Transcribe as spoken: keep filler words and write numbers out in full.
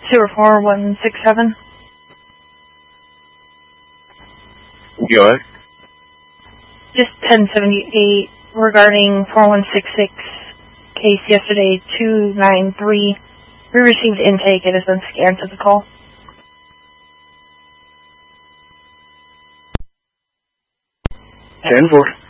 Zero four one six seven. Go ahead. Just ten seventy-eight regarding four one six six case yesterday, two nine three. We received intake. It has been scanned to the call. ten four.